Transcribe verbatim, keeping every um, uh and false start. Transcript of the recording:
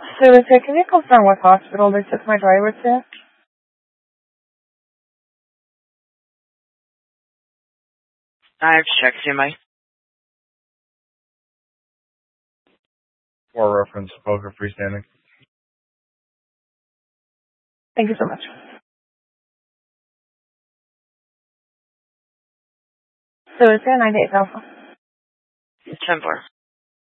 Suicide, can you confirm what hospital they took my driver to? I have to check, see my. For reference, poker freestanding. Thank you so much. Suicide, nine eight Alpha. ten four.